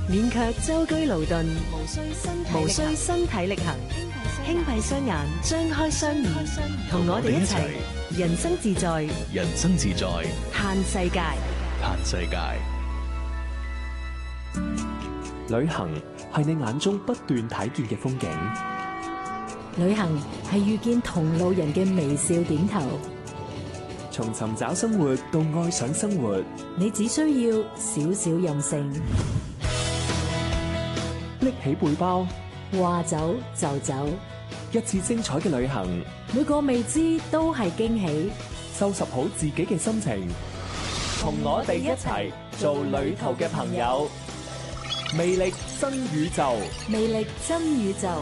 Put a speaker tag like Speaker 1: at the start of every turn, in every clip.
Speaker 1: 免卻舟車勞頓，無需身體力行，輕閉雙眼，張開雙耳，同我哋一齊人生自在，
Speaker 2: 人生自在，
Speaker 1: 嘆世界。
Speaker 2: 嘆世界。
Speaker 3: 旅行係你眼中不斷睇見嘅風景，
Speaker 4: 旅行係遇見同路人嘅微笑點頭。
Speaker 3: 從尋找生活到愛上生活，
Speaker 4: 你只需要少少任性，
Speaker 3: 拎起背包，
Speaker 4: 話走就走，
Speaker 3: 一次精彩嘅旅行，
Speaker 4: 每個未知都係驚喜。
Speaker 3: 收拾好自己嘅心情，同我哋一齊做旅途嘅朋友。魅力新宇宙，
Speaker 4: 魅力真宇宙。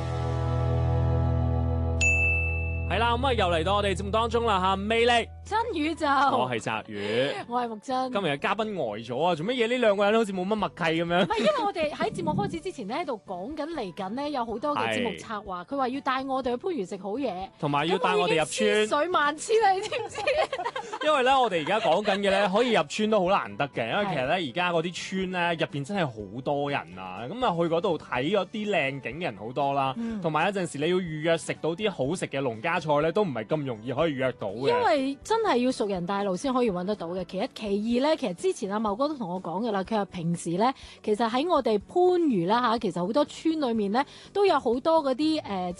Speaker 5: 係啦，咁啊又嚟到我哋節目當中啦吓，魅力
Speaker 4: 真宇宙，
Speaker 5: 我係澤宇，
Speaker 4: 我係木真。
Speaker 5: 今日嘅嘉賓呆咗啊，做乜嘢？呢兩個人好似冇乜默契咁樣。
Speaker 4: 唔係，因為我哋喺節目開始之前咧，喺度講緊嚟緊咧，有好多嘅節目策劃。佢話要帶我哋去番禺食好嘢，
Speaker 5: 同埋要帶我哋入村。
Speaker 4: 水萬千啦，你知唔知？
Speaker 5: 因為咧，我哋而家講緊嘅咧，可以入村都好難得嘅，因為其實咧，而家嗰啲村咧入邊真係好多人啊，咁啊去嗰度睇嗰啲靚景嘅人好多啦，同埋有陣時你要預約食到啲好食嘅農家菜咧，都唔係咁容易可以預約到嘅。
Speaker 4: 因為真係要熟人帶路先可以揾得到嘅。其一，其二咧，其實之前阿茂哥都同我講嘅啦，佢話平時咧，其實喺我哋番禺啦嚇，其實好多村裏面咧都有好多嗰啲